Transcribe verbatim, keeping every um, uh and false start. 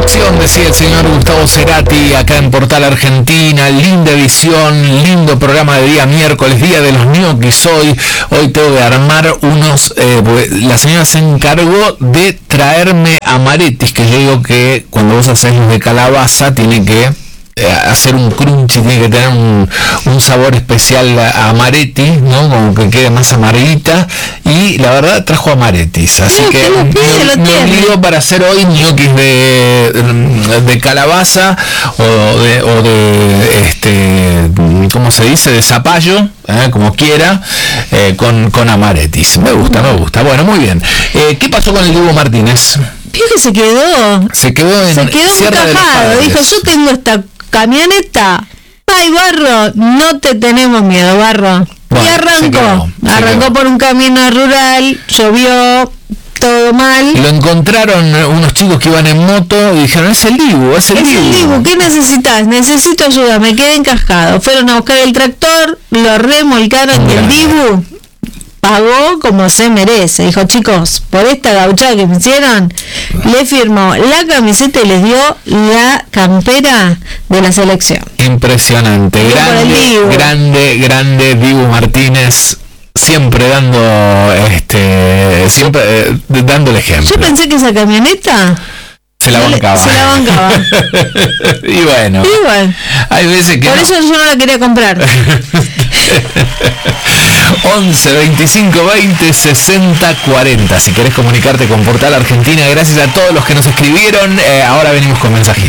selección, decía el señor Gustavo Cerati, acá en Portal Argentina. Linda edición, lindo programa de día miércoles, día de los ñoquis hoy. Hoy tengo que armar unos... Eh, la señora se encargó de traerme amaretis, que yo digo que cuando vos haces los de calabaza tiene que... Eh, hacer un crunchy, tiene que tener un, un sabor especial a amaretti, ¿no? Como que quede más amarguita, y la verdad trajo amarettis, así sí, que me, me obligó para hacer hoy ñoquis de, de calabaza o de, o de este, ¿cómo se dice? De zapallo, ¿eh? Como quiera, eh, con, con amarettis. Me gusta, me gusta. Bueno, muy bien. Eh, ¿qué pasó con el Diego Martínez? Vio que se quedó. Se quedó en Se quedó encajado. Dijo, yo tengo esta camioneta. Ay, Barro, no te tenemos miedo, Barro. Bueno, y arrancó. Se quedó, se arrancó quedó. Por un camino rural, llovió, todo mal. Lo encontraron unos chicos que iban en moto y dijeron, es el Dibu, es el es Dibu. el Dibu, ¿qué necesitas? Necesito ayuda, me quedé encajado. Fueron a buscar el tractor, lo remolcaron y el Dibu pagó como se merece. Dijo, chicos, por esta gauchada que me hicieron, le firmó la camiseta y les dio la campera de la selección. Impresionante, grande, grande, grande Dibu Martínez, siempre dando este, siempre eh, dando el ejemplo. Yo pensé que esa camioneta se la bancaba. Se la bancaba. Y bueno. Y bueno. Hay veces que por no. eso yo no la quería comprar. once, veinticinco, veinte, sesenta, cuarenta. Si querés comunicarte con Portal Argentina, gracias a todos los que nos escribieron. Eh, ahora venimos con mensajitos.